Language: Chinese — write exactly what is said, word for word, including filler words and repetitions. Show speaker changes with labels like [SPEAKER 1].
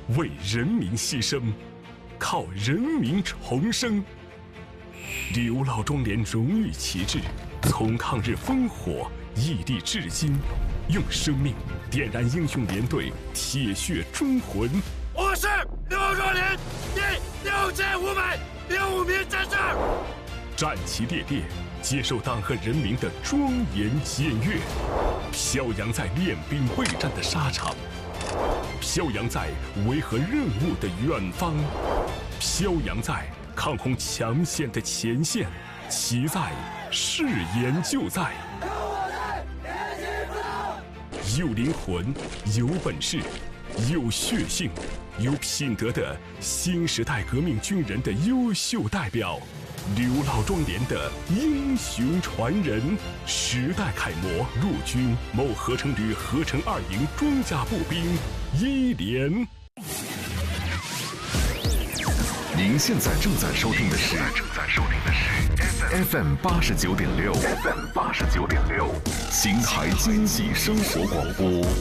[SPEAKER 1] 为人民牺牲，靠人民重生。刘老庄连荣誉旗帜从抗日烽火屹立至今，用生命点燃英雄连队铁血忠魂。
[SPEAKER 2] 我是刘老庄连第六千五百零五名战士，
[SPEAKER 1] 战旗猎猎，接受党和人民的庄严检阅，飘扬在练兵备战的沙场，飘扬在维和任务的远方，飘扬在抗洪抢险的前线，其在誓言就在。有灵魂，有本事，有血性，有品德的新时代革命军人的优秀代表，刘老庄连的英雄传人，时代楷模，陆军某合成旅合成二营装甲步兵一连。
[SPEAKER 3] 您现在正在收听的是 F M 八十九点六 F M 八十九点六，邢台经济生活广播。